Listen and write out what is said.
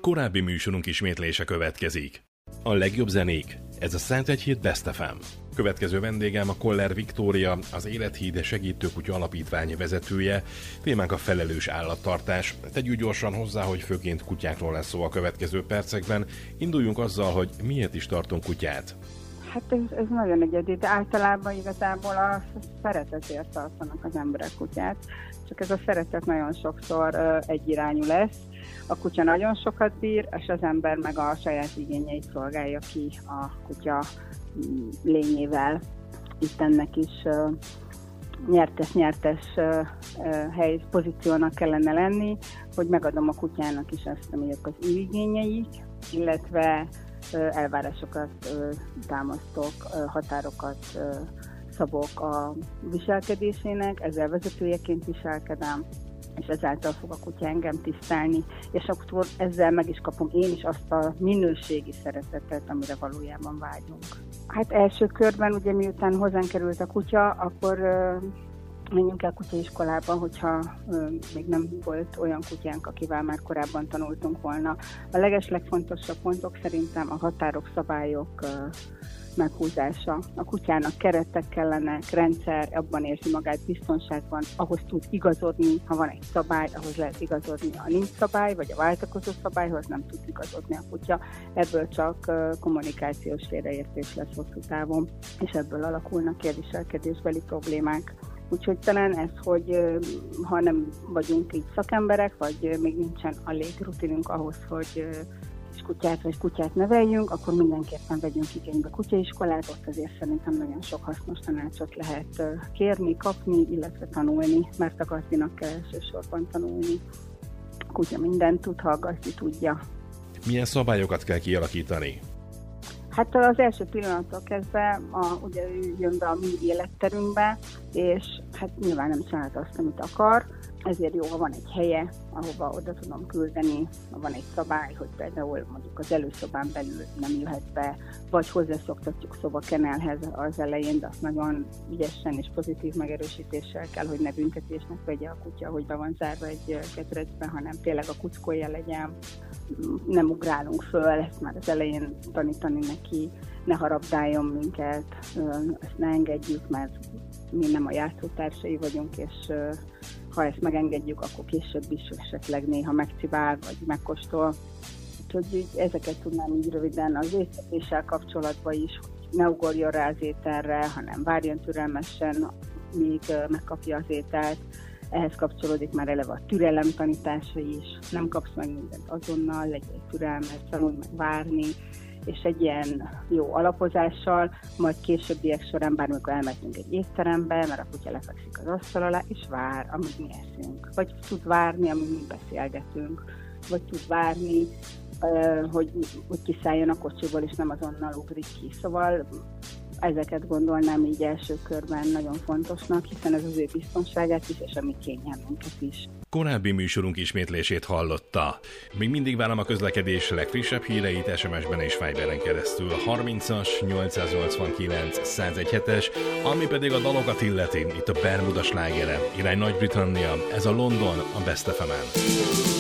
Korábbi műsorunk ismétlése következik. A legjobb zenék, ez a 101.7 Best FM. Következő vendégem a Koller Viktória, az Élethíd Segítőkutya Alapítvány vezetője, témánk a felelős állattartás. Tegyük gyorsan hozzá, hogy főként kutyákról lesz szó a következő percekben. Induljunk azzal, hogy miért is tartunk kutyát. Hát ez nagyon egyedi, de általában igazából a szeretetért tartanak az emberek kutyát, csak ez a szeretet nagyon sokszor egyirányú lesz. A kutya nagyon sokat bír, és az ember meg a saját igényeit szolgálja ki a kutya lényével. Itt ennek is nyertes pozíciónak kellene lenni, hogy megadom a kutyának is azt, amelyek az ő igényeik, illetve elvárásokat támasztok, határokat szabok a viselkedésének, ezzel vezetőjeként viselkedem, és ezáltal fog a kutya engem tisztelni, és akkor ezzel meg is kapom én is azt a minőségi szeretetet, amire valójában vágyunk. Hát első körben, ugye miután hozzánk került a kutya, akkor menjünk el kutyaiskolába, hogyha még nem volt olyan kutyánk, akivel már korábban tanultunk volna. A legfontosabb pontok szerintem a határok, szabályok meghúzása. A kutyának keretek kellenek, rendszer, abban érzi magát biztonságban, ahhoz tud igazodni, ha van egy szabály, ahhoz lehet igazodni, ha nincs szabály, vagy a váltakozó szabályhoz nem tud igazodni a kutya. Ebből csak kommunikációs félreértés lesz hosszú távon, és ebből alakulnak ki a viselkedésbeli problémák. Úgyhogy talán ez, hogy ha nem vagyunk így szakemberek, vagy még nincsen elég rutinunk ahhoz, hogy kutyát vagy kutyát neveljünk, akkor mindenképpen vegyünk igénybe kutyaiskolát, ott azért szerintem nagyon sok hasznos tanácsot lehet kérni, kapni, illetve tanulni, mert a gazdinak kell elsősorban tanulni. A kutya mindent tud, ha a gazdi tudja. Milyen szabályokat kell kialakítani? Hát az első pillanattól kezdve ugye ő jön be a mi életterünkbe, és hát nyilván nem csinálhat azt, amit akar, ezért jó, ha van egy helye, ahova oda tudom küldeni, ha van egy szabály, hogy például mondjuk az előszobán belül nem jöhet be, vagy hozzászoktatjuk szobakenelhez az elején, de azt nagyon ügyesen és pozitív megerősítéssel kell, hogy ne büntetésnek vegye a kutya, hogy be van zárva egy ketrecbe, hanem tényleg a kuckója legyen. Nem ugrálunk föl, ezt már az elején tanítani neki, ne harabdáljon minket, ezt ne engedjük, mert mi nem a játszótársai vagyunk, és ha ezt megengedjük, akkor később is esetleg néha megcibál, vagy megkóstol. Úgyhogy ezeket tudnám így röviden az étkezéssel kapcsolatban is, hogy ne ugorjon rá az ételre, hanem várjon türelmesen, míg megkapja az ételt. Ehhez kapcsolódik már eleve a türelem tanítása is. Nem kapsz meg mindent azonnal, legyél türelmes, tanulj meg várni, és egy ilyen jó alapozással, majd későbbiek során bármikor elmentünk egy étterembe, mert a kutya lefekszik az asztal alá, és vár, amíg mi eszünk. Vagy tud várni, amíg mi beszélgetünk. Vagy tud várni, hogy kiszálljon a kocsiból, és nem azonnal ugrik ki. Szóval ezeket gondolnám így első körben nagyon fontosnak, hiszen ez az ő biztonságát is, és a mi kényelmünket is. Korábbi műsorunk ismétlését hallotta. Még mindig várom a közlekedés legfrissebb híreit SMS-ben és Viberen keresztül. 30-as, 889, 101-es, ami pedig a dalokat illeti, itt a Bermuda slágere, irány Nagy-Britannia, ez a London a Best FM-en.